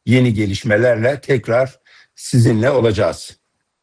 yeni gelişmelerle tekrar sizinle olacağız.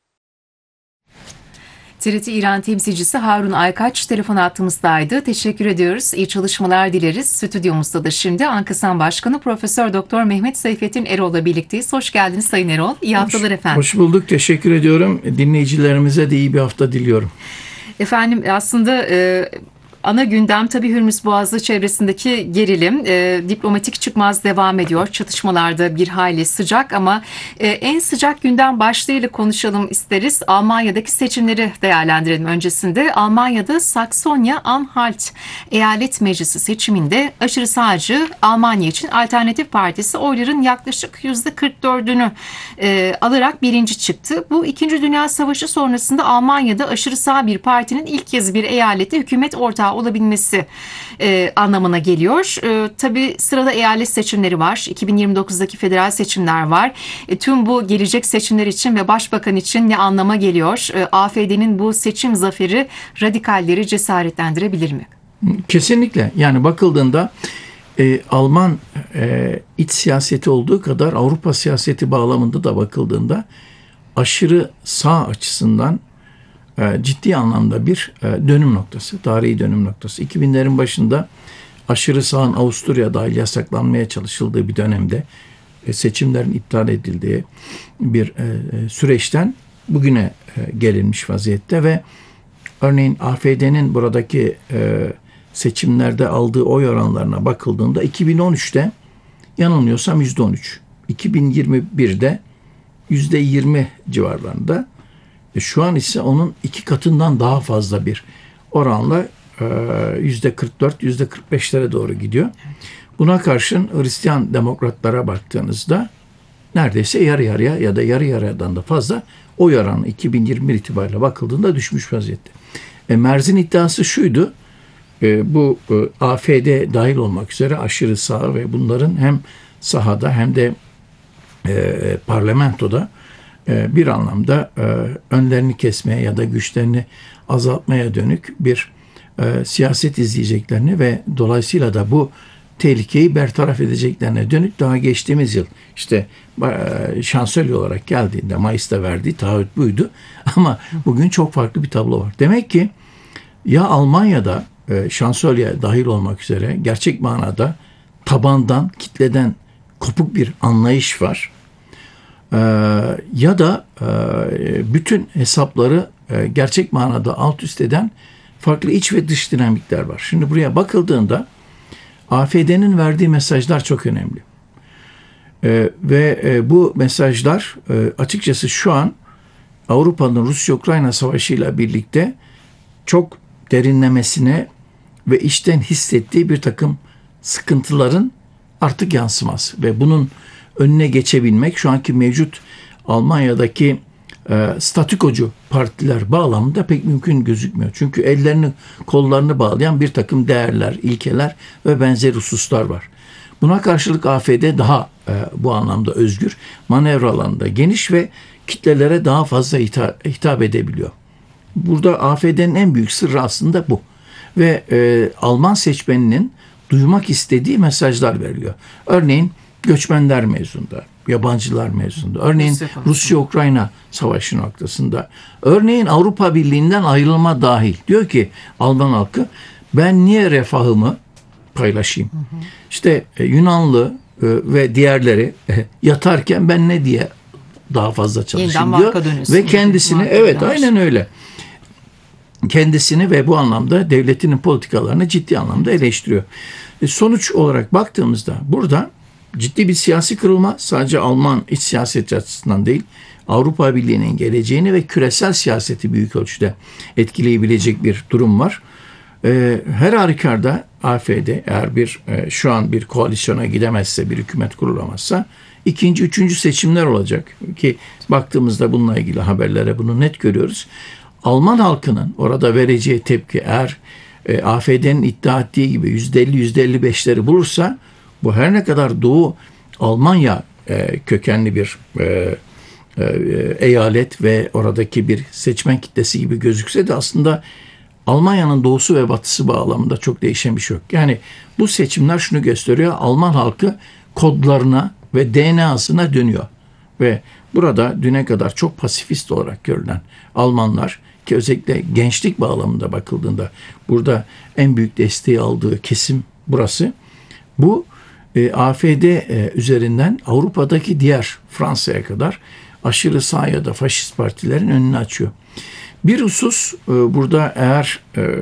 TRT İran temsilcisi Harun Aykaç telefon hattımızdaydı. Teşekkür ediyoruz. İyi çalışmalar dileriz. Stüdyomuzda da şimdi Ankasan Başkanı Profesör Doktor Mehmet Seyfettin Erol'la birlikteyiz. Hoş geldiniz Sayın Erol. İyi haftalar efendim. Hoş bulduk. Teşekkür ediyorum. Dinleyicilerimize de iyi bir hafta diliyorum. Efendim aslında ana gündem tabii Hürmüz Boğazı çevresindeki gerilim. Diplomatik çıkmaz devam ediyor. Çatışmalarda bir hayli sıcak ama en sıcak gündem başlığıyla konuşalım isteriz. Almanya'daki seçimleri değerlendirelim öncesinde. Almanya'da Saksonya-Anhalt Eyalet Meclisi seçiminde aşırı sağcı Almanya için Alternatif Partisi oyların yaklaşık %44'ünü alarak birinci çıktı. Bu 2. Dünya Savaşı sonrasında Almanya'da aşırı sağ bir partinin ilk kez bir eyalette hükümet ortağı olabilmesi anlamına geliyor. Tabii sırada eyalet seçimleri var. 2029'daki federal seçimler var. Tüm bu gelecek seçimler için ve başbakan için ne anlama geliyor? AfD'nin bu seçim zaferi radikalleri cesaretlendirebilir mi? Kesinlikle. Yani bakıldığında Alman iç siyaseti olduğu kadar Avrupa siyaseti bağlamında da bakıldığında aşırı sağ açısından ciddi anlamda bir dönüm noktası, tarihi dönüm noktası. 2000'lerin başında aşırı sağın Avusturya dahil yasaklanmaya çalışıldığı bir dönemde seçimlerin iptal edildiği bir süreçten bugüne gelinmiş vaziyette ve örneğin AfD'nin buradaki seçimlerde aldığı oy oranlarına bakıldığında 2013'te yanılmıyorsam %13, 2021'de %20 civarlarında. Şu an ise onun 2 katından daha fazla bir oranla %44, %45'lere doğru gidiyor. Buna karşın Hristiyan demokratlara baktığınızda neredeyse yarı yarıya ya da yarı yarıdan da fazla oy oranı 2021 itibariyle bakıldığında düşmüş vaziyette. Merz'in iddiası şuydu, bu AfD dahil olmak üzere aşırı sağ ve bunların hem sahada hem de parlamentoda bir anlamda önlerini kesmeye ya da güçlerini azaltmaya dönük bir siyaset izleyeceklerini ve dolayısıyla da bu tehlikeyi bertaraf edeceklerine dönük daha geçtiğimiz yıl işte şansölye olarak geldiğinde Mayıs'ta verdiği taahhüt buydu. Ama bugün çok farklı bir tablo var. Demek ki ya Almanya'da şansölye dahil olmak üzere gerçek manada tabandan, kitleden kopuk bir anlayış var. Ya da bütün hesapları gerçek manada alt üst eden farklı iç ve dış dinamikler var. Şimdi buraya bakıldığında AfD'nin verdiği mesajlar çok önemli. Ve bu mesajlar açıkçası şu an Avrupa'nın Rusya-Ukrayna savaşıyla birlikte çok derinlemesine ve içten hissettiği bir takım sıkıntıların artık yansıması ve bunun önüne geçebilmek şu anki mevcut Almanya'daki statükocu partiler bağlamında pek mümkün gözükmüyor. Çünkü ellerini kollarını bağlayan bir takım değerler, ilkeler ve benzeri hususlar var. Buna karşılık AfD daha bu anlamda özgür, manevra alanında geniş ve kitlelere daha fazla hitap edebiliyor. Burada AfD'nin en büyük sırrı aslında bu. Ve Alman seçmeninin duymak istediği mesajlar veriliyor. Örneğin göçmenler mevzunda, yabancılar mevzunda, örneğin Rusya-Ukrayna savaşı noktasında, örneğin Avrupa Birliği'nden ayrılma dahil. Diyor ki Alman halkı, ben niye refahımı paylaşayım? İşte Yunanlı ve diğerleri yatarken ben ne diye daha fazla çalışayım diyor. Ve kendisini, evet aynen öyle. Kendisini ve bu anlamda devletinin politikalarını ciddi anlamda eleştiriyor. Sonuç olarak baktığımızda burada ciddi bir siyasi kırılma sadece Alman iç siyaset açısından değil, Avrupa Birliği'nin geleceğini ve küresel siyaseti büyük ölçüde etkileyebilecek bir durum var. Her halükarda AfD eğer şu an bir koalisyona gidemezse, bir hükümet kurulamazsa ikinci, üçüncü seçimler olacak ki baktığımızda bununla ilgili haberlere bunu net görüyoruz. Alman halkının orada vereceği tepki eğer AfD'nin iddia ettiği gibi %50, %55'leri bulursa bu her ne kadar Doğu Almanya kökenli bir eyalet ve oradaki bir seçmen kitlesi gibi gözükse de aslında Almanya'nın doğusu ve batısı bağlamında çok değişen bir şey yok. Yani bu seçimler şunu gösteriyor. Alman halkı kodlarına, ve DNA'sına dönüyor. Ve burada düne kadar çok pasifist olarak görülen Almanlar, ki özellikle gençlik bağlamında bakıldığında burada en büyük desteği aldığı kesim burası. Bu AfD üzerinden Avrupa'daki diğer Fransa'ya kadar aşırı sağ ya da faşist partilerin önünü açıyor. Bir husus burada, eğer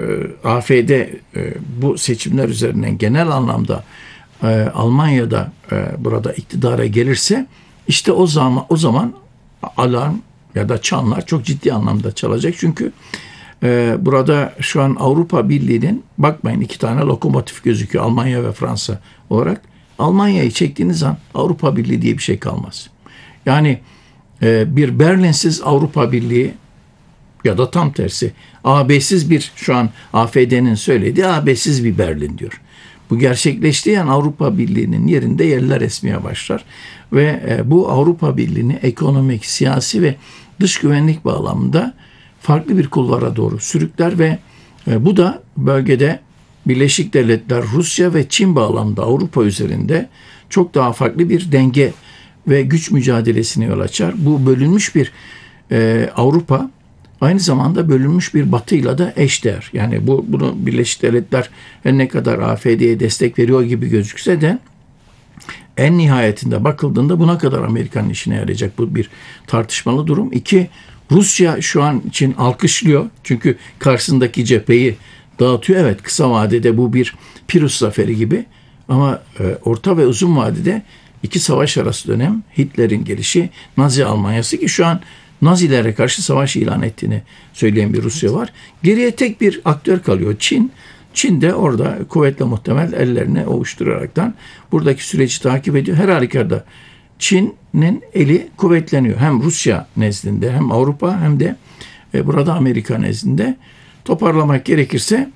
AfD bu seçimler üzerinden genel anlamda Almanya'da burada iktidara gelirse, işte o zaman alarm ya da çanlar çok ciddi anlamda çalacak. Çünkü burada şu an Avrupa Birliği'nin, bakmayın, 2 tane lokomotif gözüküyor, Almanya ve Fransa olarak. Almanya'yı çektiğiniz an Avrupa Birliği diye bir şey kalmaz. Yani bir Berlinsiz Avrupa Birliği ya da tam tersi AB'siz bir, şu an AfD'nin söylediği AB'siz bir Berlin diyor. Bu gerçekleştiği an Avrupa Birliği'nin yerinde yerler esmeye başlar ve bu Avrupa Birliği'ni ekonomik, siyasi ve dış güvenlik bağlamında farklı bir kulvara doğru sürükler ve bu da bölgede Birleşik Devletler, Rusya ve Çin bağlamında Avrupa üzerinde çok daha farklı bir denge ve güç mücadelesine yol açar. Bu bölünmüş bir Avrupa aynı zamanda bölünmüş bir Batı'yla da eşdeğer. Yani bunu Birleşik Devletler her ne kadar AfD'ye destek veriyor gibi gözükse de en nihayetinde bakıldığında buna kadar Amerika'nın işine yarayacak, bu bir tartışmalı durum. 2, Rusya şu an için alkışlıyor. Çünkü karşısındaki cepheyi dağıtıyor. Evet, kısa vadede bu bir Pirus zaferi gibi, ama orta ve uzun vadede 2 savaş arası dönem, Hitler'in gelişi, Nazi Almanyası, ki şu an Nazilere karşı savaş ilan ettiğini söyleyen bir Rusya var. Geriye tek bir aktör kalıyor, Çin. Çin de orada kuvvetle muhtemel ellerini ovuşturaraktan buradaki süreci takip ediyor. Her halükarda Çin'in eli kuvvetleniyor. Hem Rusya nezdinde, hem Avrupa, hem de burada Amerika nezdinde. Toparlamak gerekirse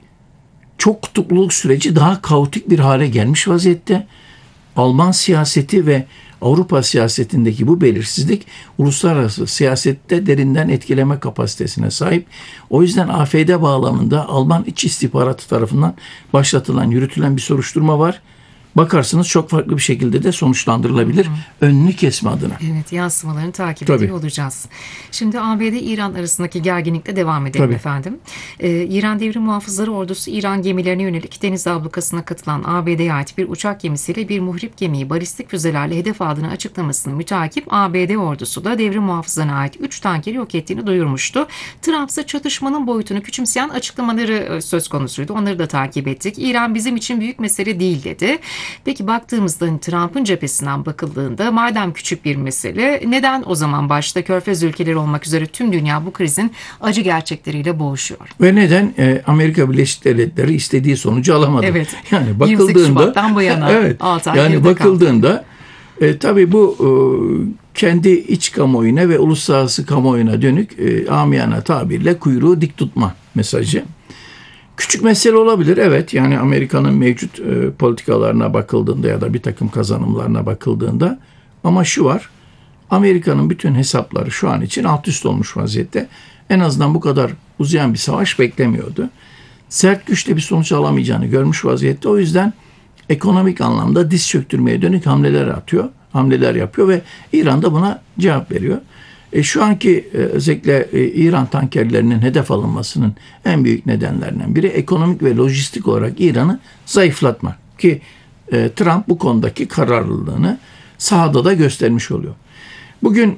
çok kutupluluk süreci daha kaotik bir hale gelmiş vaziyette. Alman siyaseti ve Avrupa siyasetindeki bu belirsizlik uluslararası siyasette derinden etkileme kapasitesine sahip. O yüzden AfD bağlamında Alman İç İstihbaratı tarafından başlatılan, yürütülen bir soruşturma var. Bakarsınız çok farklı bir şekilde de sonuçlandırılabilir. Önünü kesme adına. Evet, yansımalarını takip ediyor olacağız. Şimdi ABD-İran arasındaki gerginlikle devam edelim efendim. İran Devrim Muhafızları Ordusu, İran gemilerine yönelik deniz ablukasına katılan ABD'ye ait bir uçak gemisiyle bir muhrip gemiyi balistik füzelerle hedef aldığını açıklamasını mütakip ABD ordusu da devrim muhafızlarına ait 3 tankeri yok ettiğini duyurmuştu. Trump ise çatışmanın boyutunu küçümseyen açıklamaları söz konusuydu. Onları da takip ettik. İran bizim için büyük mesele değil dedi. Peki baktığımızda Trump'ın cephesinden bakıldığında, madem küçük bir mesele, neden o zaman başta Körfez ülkeleri olmak üzere tüm dünya bu krizin acı gerçekleriyle boğuşuyor? Ve neden Amerika Birleşik Devletleri istediği sonucu alamadı? Evet. Yani bakıldığında 28 Şubat'tan bu yana evet, 6 ay yani geride bakıldığında tabii bu kendi iç kamuoyuna ve uluslararası kamuoyuna dönük amiyane tabirle kuyruğu dik tutma mesajı. Küçük mesele olabilir, evet. Yani Amerika'nın mevcut politikalarına bakıldığında ya da bir takım kazanımlarına bakıldığında, ama şu var, Amerika'nın bütün hesapları şu an için alt üst olmuş vaziyette. En azından bu kadar uzayan bir savaş beklemiyordu. Sert güçle bir sonuç alamayacağını görmüş vaziyette. O yüzden ekonomik anlamda diz çöktürmeye dönük hamleler yapıyor ve İran da buna cevap veriyor. Şu anki özellikle İran tankerlerinin hedef alınmasının en büyük nedenlerinden biri ekonomik ve lojistik olarak İran'ı zayıflatmak, ki Trump bu konudaki kararlılığını sahada da göstermiş oluyor. Bugün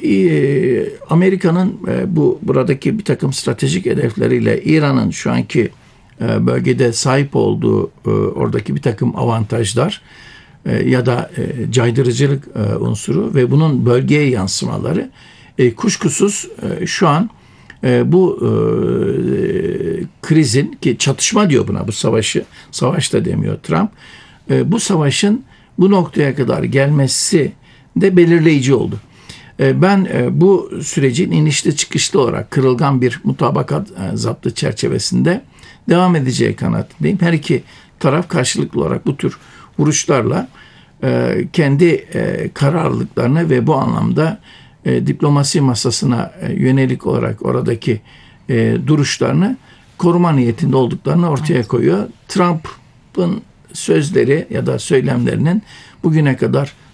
Amerika'nın buradaki bir takım stratejik hedefleriyle İran'ın şu anki bölgede sahip olduğu oradaki bir takım avantajlar ya da caydırıcılık unsuru ve bunun bölgeye yansımaları kuşkusuz şu an bu krizin, ki çatışma diyor buna, bu savaş da demiyor Trump, bu savaşın bu noktaya kadar gelmesi de belirleyici oldu. Ben bu sürecin inişli çıkışlı olarak kırılgan bir mutabakat zaptı çerçevesinde devam edeceği kanaatindeyim. Her iki taraf karşılıklı olarak bu tür vuruşlarla kendi kararlılıklarını ve bu anlamda diplomasi masasına yönelik olarak oradaki duruşlarını koruma niyetinde olduklarını ortaya koyuyor. Trump'ın sözleri ya da söylemlerinin bugüne kadar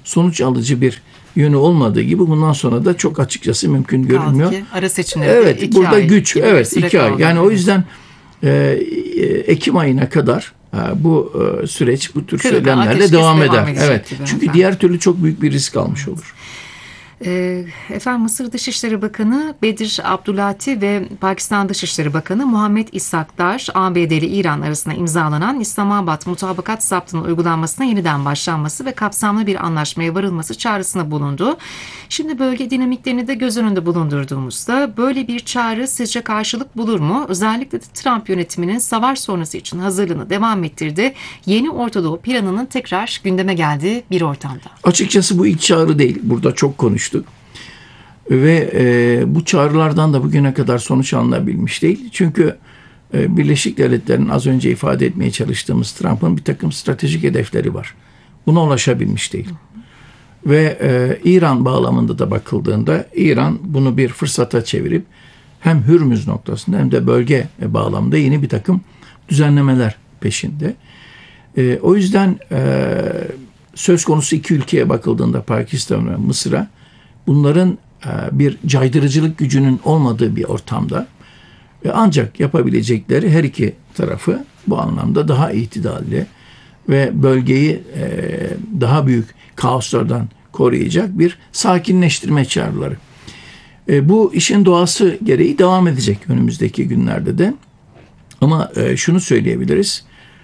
sonuç alıcı bir yönü olmadığı gibi bundan sonra da çok açıkçası mümkün görünmüyor. Kaldı ki ara seçimleri Evet, de 2 burada ay güç, gibi bir evet, süre 2 ay. kaldı. Yani o Evet. yüzden Ekim ayına kadar bu süreç bu tür Kırılgan söylemlerle ateşkes devam devam eder. edecek Evet. gibi Çünkü efendim. diğer türlü çok büyük bir risk almış olur. Efendim Mısır Dışişleri Bakanı Bedir Abdulati ve Pakistan Dışişleri Bakanı Muhammed İshakdar, ABD ile İran arasında imzalanan İslamabad Mutabakat Zaptı'nın uygulanmasına yeniden başlanması ve kapsamlı bir anlaşmaya varılması çağrısında bulundu. Şimdi bölge dinamiklerini de göz önünde bulundurduğumuzda böyle bir çağrı sizce karşılık bulur mu? Özellikle de Trump yönetiminin savaş sonrası için hazırlığını devam ettirdi. Yeni Orta Doğu planının tekrar gündeme geldiği bir ortamda. Açıkçası bu ilk çağrı değil. Burada çok konuştuk. Ve bu çağrılardan da bugüne kadar sonuç alınabilmiş değil. Çünkü Birleşik Devletler'in az önce ifade etmeye çalıştığımız Trump'ın bir takım stratejik hedefleri var. Buna ulaşabilmiş değil. Ve İran bağlamında da bakıldığında İran bunu bir fırsata çevirip hem Hürmüz noktasında hem de bölge bağlamında yeni bir takım düzenlemeler peşinde. O yüzden söz konusu iki ülkeye bakıldığında Pakistan ve Mısır'a bunların bir caydırıcılık gücünün olmadığı bir ortamda ancak yapabilecekleri her iki tarafı bu anlamda daha itidalli ve bölgeyi daha büyük kaoslardan koruyacak bir sakinleştirme çağrıları. Bu işin doğası gereği devam edecek önümüzdeki günlerde de. Ama şunu söyleyebiliriz.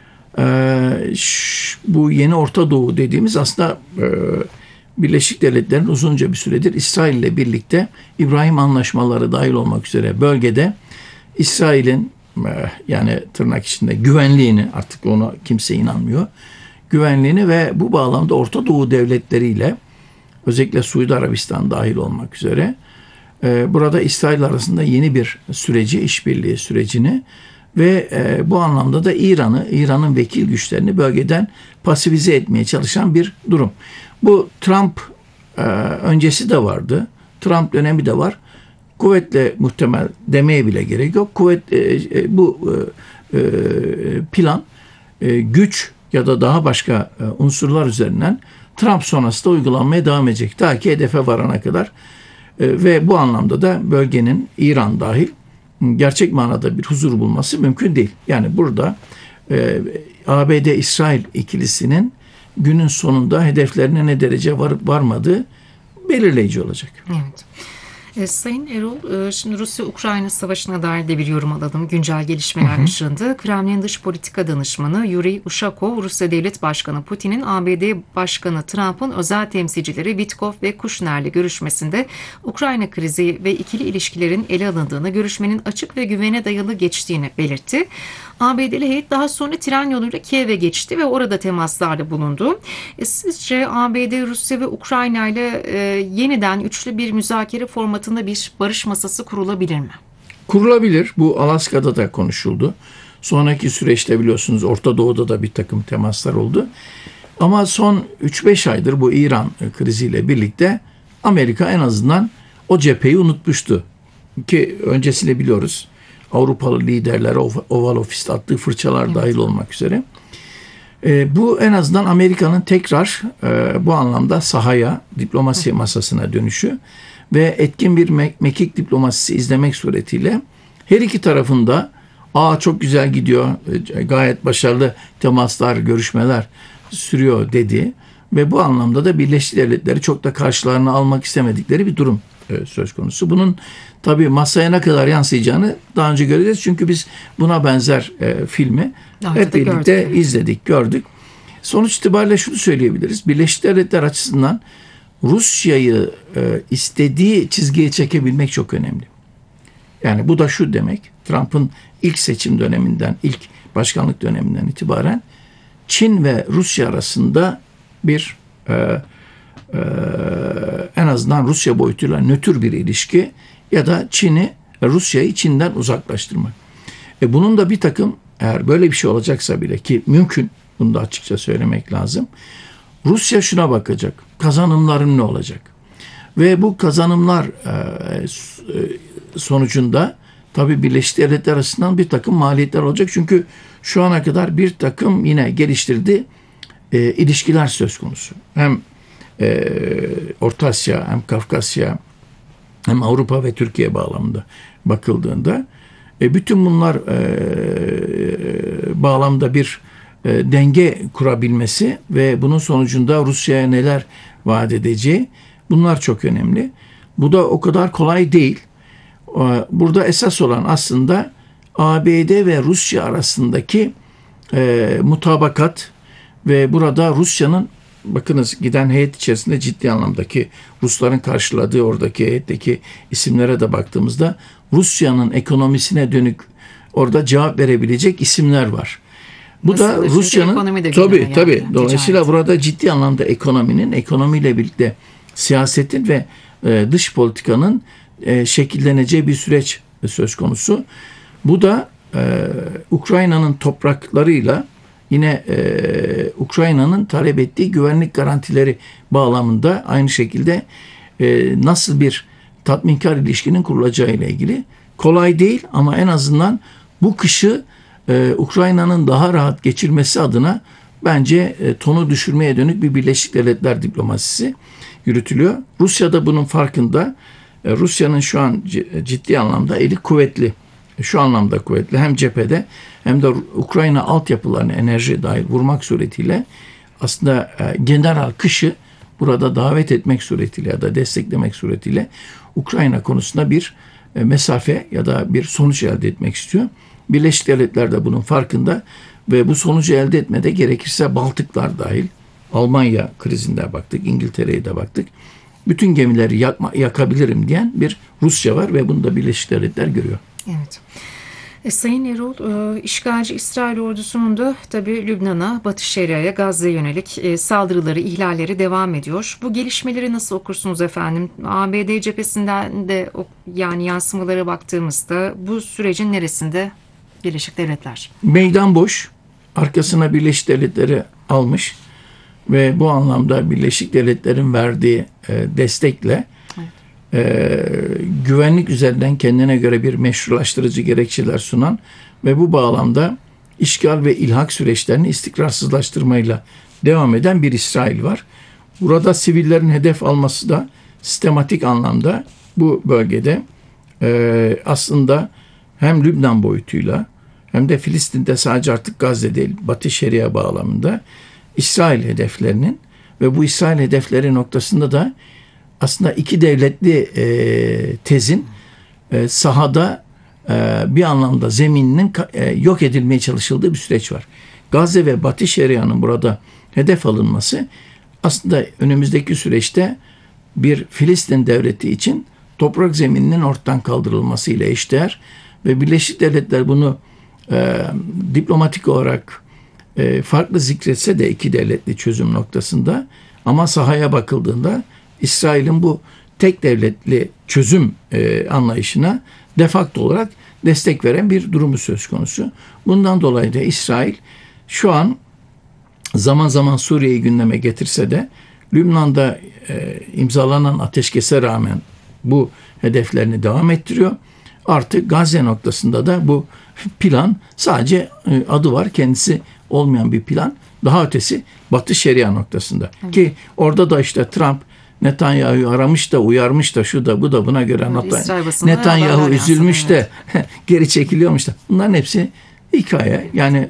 Bu yeni Orta Doğu dediğimiz aslında Birleşik Devletler'in uzunca bir süredir İsrail ile birlikte İbrahim Anlaşmaları dahil olmak üzere bölgede İsrail'in yani tırnak içinde güvenliğini, artık ona kimse inanmıyor, güvenliğini ve bu bağlamda Orta Doğu devletleriyle özellikle Suudi Arabistan dahil olmak üzere burada İsrail arasında yeni bir süreci, işbirliği sürecini ve bu anlamda da İran'ın vekil güçlerini bölgeden pasifize etmeye çalışan bir durum. Bu Trump öncesi de vardı. Trump dönemi de var. Kuvvetle muhtemel demeye bile gerek yok. Bu plan güç ya da daha başka unsurlar üzerinden Trump sonrası da uygulanmaya devam edecek. Ta ki hedefe varana kadar. Ve bu anlamda da bölgenin İran dahil gerçek manada bir huzur bulması mümkün değil. Yani burada ABD-İsrail ikilisinin günün sonunda hedeflerine ne derece varıp varmadığı belirleyici olacak. Evet. Sayın Erol, şimdi Rusya-Ukrayna savaşına dair de bir yorum alalım. Güncel gelişmeler ışığında Kremlin Dış Politika Danışmanı Yuri Ushakov, Rusya Devlet Başkanı Putin'in ABD Başkanı Trump'ın özel temsilcileri Witkoff ve Kushner'le görüşmesinde Ukrayna krizi ve ikili ilişkilerin ele alındığını, görüşmenin açık ve güvene dayalı geçtiğini belirtti. ABD'li heyet daha sonra tren yoluyla Kiev'e geçti ve orada temaslarda bulundu. Sizce ABD, Rusya ve Ukrayna ile yeniden üçlü bir müzakere formatında bir barış masası kurulabilir mi? Kurulabilir. Bu Alaska'da da konuşuldu. Sonraki süreçte biliyorsunuz Orta Doğu'da da bir takım temaslar oldu. Ama son 3-5 aydır bu İran kriziyle birlikte Amerika en azından o cepheyi unutmuştu. Ki öncesini biliyoruz. Avrupalı liderler Oval Ofis'te attığı fırçalar dahil olmak üzere. Bu en azından Amerika'nın tekrar bu anlamda sahaya, diplomasi masasına dönüşü ve etkin bir mekik diplomasisi izlemek suretiyle her iki tarafında çok güzel gidiyor, gayet başarılı temaslar, görüşmeler sürüyor dedi ve bu anlamda da Birleşik Devletleri çok da karşılarına almak istemedikleri bir durum söz konusu. Bunun tabii masaya ne kadar yansıyacağını daha önce göreceğiz. Çünkü biz buna benzer filmi hep birlikte izledik, gördük. Sonuç itibariyle şunu söyleyebiliriz. Birleşik Devletler açısından Rusya'yı istediği çizgiye çekebilmek çok önemli. Yani bu da şu demek. Trump'ın ilk seçim döneminden, ilk başkanlık döneminden itibaren Çin ve Rusya arasında bir en azından Rusya boyutuyla nötr bir ilişki ya da Rusya'yı Çin'den uzaklaştırmak. Bunun da bir takım, eğer böyle bir şey olacaksa bile, ki mümkün, bunu da açıkça söylemek lazım. Rusya şuna bakacak. Kazanımların ne olacak? Ve bu kazanımlar sonucunda tabii Birleşik Devletler arasından bir takım maliyetler olacak. Çünkü şu ana kadar bir takım yine geliştirdiği ilişkiler söz konusu. Hem Orta Asya, hem Kafkasya, hem Avrupa ve Türkiye bağlamında bakıldığında bütün bunlar bağlamda bir denge kurabilmesi ve bunun sonucunda Rusya'ya neler vaat edeceği, bunlar çok önemli. Bu da o kadar kolay değil. Burada esas olan aslında ABD ve Rusya arasındaki mutabakat ve burada Rusya'nın, bakınız giden heyet içerisinde ciddi anlamdaki Rusların karşıladığı oradaki heyetteki isimlere de baktığımızda Rusya'nın ekonomisine dönük orada cevap verebilecek isimler var. Bu da Rusya'nın tabii dolayısıyla burada ciddi anlamda ekonomiyle birlikte siyasetin ve dış politikanın şekilleneceği bir süreç söz konusu. Bu da Ukrayna'nın topraklarıyla yine Ukrayna'nın talep ettiği güvenlik garantileri bağlamında aynı şekilde nasıl bir tatminkar ilişkinin kurulacağı ile ilgili. Kolay değil ama en azından bu kışı Ukrayna'nın daha rahat geçirmesi adına bence tonu düşürmeye dönük bir Birleşik Devletler diplomasisi yürütülüyor. Rusya da bunun farkında. Rusya'nın şu an ciddi anlamda eli kuvvetli. Şu anlamda kuvvetli. Hem cephede hem de Ukrayna altyapılarını enerji dahil vurmak suretiyle aslında general kışı burada davet etmek suretiyle ya da desteklemek suretiyle Ukrayna konusunda bir mesafe ya da bir sonuç elde etmek istiyor. Birleşik Devletler de bunun farkında ve bu sonucu elde etmede gerekirse Baltıklar dahil Almanya krizinde baktık, İngiltere'ye de baktık. Bütün gemileri yakabilirim diyen bir Rusya var ve bunu da Birleşik Devletler görüyor. Evet. Sayın Erol, işgalci İsrail ordusunun da tabii Lübnan'a, Batı Şeria'ya, Gazze'ye yönelik saldırıları, ihlalleri devam ediyor. Bu gelişmeleri nasıl okursunuz efendim? ABD cephesinden de yani yansımalara baktığımızda bu sürecin neresinde Birleşik Devletler? Meydan boş. Arkasına Birleşik Devletleri almış ve bu anlamda Birleşik Devletler'in verdiği destekle güvenlik üzerinden kendine göre bir meşrulaştırıcı gerekçeler sunan ve bu bağlamda işgal ve ilhak süreçlerini istikrarsızlaştırmayla devam eden bir İsrail var. Burada sivillerin hedef alması da sistematik anlamda bu bölgede aslında hem Lübnan boyutuyla hem de Filistin'de sadece artık Gazze değil, Batı Şeria bağlamında İsrail hedeflerinin ve bu İsrail hedefleri noktasında da aslında iki devletli tezin sahada bir anlamda zemininin yok edilmeye çalışıldığı bir süreç var. Gazze ve Batı Şeria'nın burada hedef alınması aslında önümüzdeki süreçte bir Filistin devleti için toprak zemininin ortadan kaldırılması ile eşdeğer ve Birleşik Devletler bunu diplomatik olarak farklı zikretse de iki devletli çözüm noktasında ama sahaya bakıldığında İsrail'in bu tek devletli çözüm anlayışına de facto olarak destek veren bir durumu söz konusu. Bundan dolayı da İsrail şu an zaman zaman Suriye'yi gündeme getirse de Lübnan'da imzalanan ateşkese rağmen bu hedeflerini devam ettiriyor. Artık Gazze noktasında da bu plan sadece adı var, kendisi olmayan bir plan. Daha ötesi Batı Şeria noktasında. Evet. Ki orada da işte Trump Netanyahu'yu aramış da uyarmış da şu da bu da buna göre Netanyahu üzülmüş de geri çekiliyormuş da. Bunların hepsi hikaye. Yani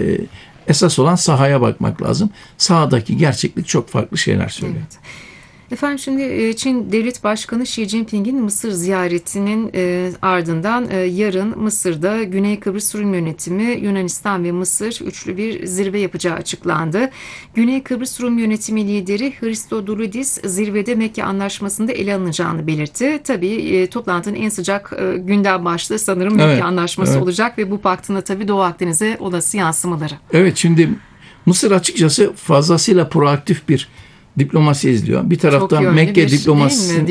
esas olan sahaya bakmak lazım. Sahadaki gerçeklik çok farklı şeyler söylüyor. Evet. Efendim şimdi Çin Devlet Başkanı Xi Jinping'in Mısır ziyaretinin ardından yarın Mısır'da Güney Kıbrıs Rum Yönetimi, Yunanistan ve Mısır üçlü bir zirve yapacağı açıklandı. Güney Kıbrıs Rum Yönetimi lideri Christodoulidis zirvede Mekke Anlaşması'nda ele alınacağını belirtti. Tabii toplantının en sıcak gündem başlığı sanırım Mekke Anlaşması olacak ve bu paktın tabii Doğu Akdeniz'e olası yansımaları. Evet, şimdi Mısır açıkçası fazlasıyla proaktif bir diplomasi izliyor. Bir taraftan Mekke diplomasisi,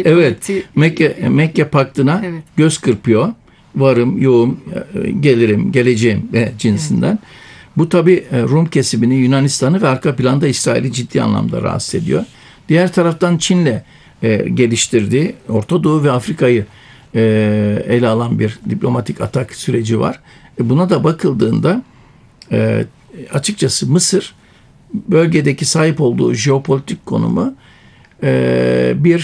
Mekke paktına göz kırpıyor. Varım, yoğum, gelirim, geleceğim cinsinden. Evet. Bu tabii Rum kesimini, Yunanistan'ı ve arka planda İsrail'i ciddi anlamda rahatsız ediyor. Diğer taraftan Çin'le geliştirdiği Orta Doğu ve Afrika'yı ele alan bir diplomatik atak süreci var. Buna da bakıldığında açıkçası Mısır bölgedeki sahip olduğu jeopolitik konumu bir